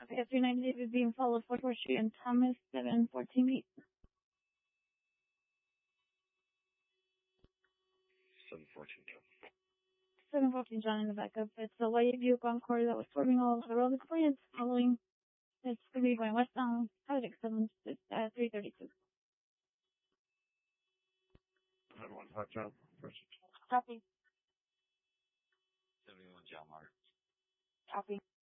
Okay, 390 David being followed 44th Street and Thomas 714 Beat. 714 John in the backup. It's a white Buick Encore that was swerving all over the road. It's following. It's going to be going westbound. Highway 332. Hot John. Copy. 71 John Mark. Copy.